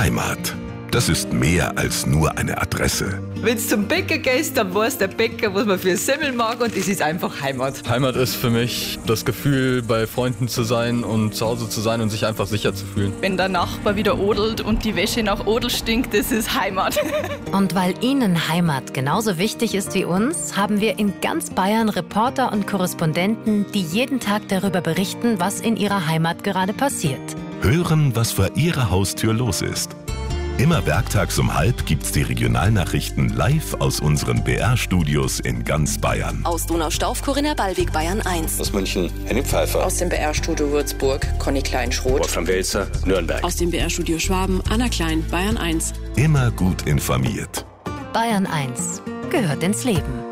Heimat. Das ist mehr als nur eine Adresse. Wenn du zum Bäcker gehst, dann weiß der Bäcker, was man für Semmel mag, und das ist einfach Heimat. Heimat ist für mich das Gefühl, bei Freunden zu sein und zu Hause zu sein und sich einfach sicher zu fühlen. Wenn der Nachbar wieder odelt und die Wäsche nach Odel stinkt, das ist Heimat. Und weil Ihnen Heimat genauso wichtig ist wie uns, haben wir in ganz Bayern Reporter und Korrespondenten, die jeden Tag darüber berichten, was in ihrer Heimat gerade passiert. Hören, was vor Ihrer Haustür los ist. Immer werktags um 12:30 gibt's die Regionalnachrichten live aus unseren BR-Studios in ganz Bayern. Aus Donaustauf, Corinna Ballweg, Bayern 1. Aus München, Henning Pfeiffer. Aus dem BR-Studio Würzburg, Conny Kleinschroth. Wolfram Welzer, Nürnberg. Aus dem BR-Studio Schwaben, Anna Klein, Bayern 1. Immer gut informiert. Bayern 1 gehört ins Leben.